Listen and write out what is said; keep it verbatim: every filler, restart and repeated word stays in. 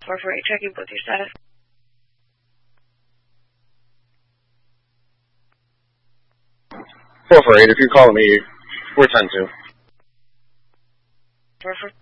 four four eight, checking with your status. four four eight, if you're calling me, we're ten two. four four